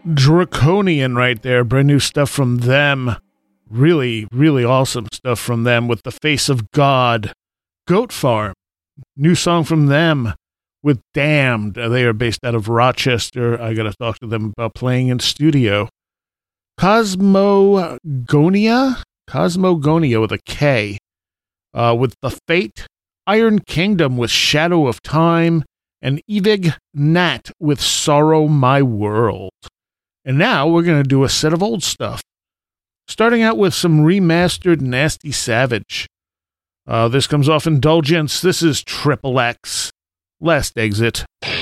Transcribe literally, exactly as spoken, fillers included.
Draconian right there. Brand new stuff from them. Really, really awesome stuff from them with The Face of God. Goat Farm. New song from them with Damned. They are based out of Rochester. I got to talk to them about playing in studio. Cosmogonia? Cosmogonia with a K. Uh, with The Fate. Iron Kingdom with Shadow of Time. And Evig Nat with Sorrow My World. And now we're going to do a set of old stuff. Starting out with some remastered Nasty Savage. Uh, this comes off Indulgence. This is Triple X. Last Exit.